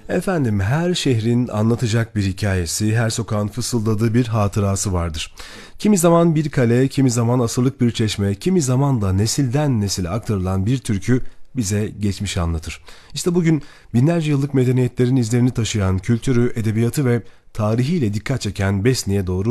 Efendim, her şehrin anlatacak bir hikayesi, her sokağın fısıldadığı bir hatırası vardır. Kimi zaman bir kale, kimi zaman asırlık bir çeşme, kimi zaman da nesilden nesile aktarılan bir türkü bize geçmişi anlatır. İşte bugün binlerce yıllık medeniyetlerin izlerini taşıyan kültürü, edebiyatı ve tarihiyle dikkat çeken Besni'ye doğru